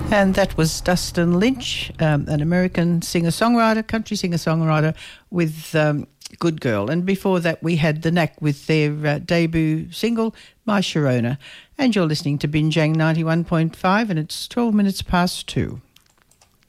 And that was Dustin Lynch, an American singer-songwriter, country singer-songwriter with Good Girl. And before that, we had The Knack with their debut single, My Sharona. And you're listening to Binjang 91.5, and it's 12 minutes past 2.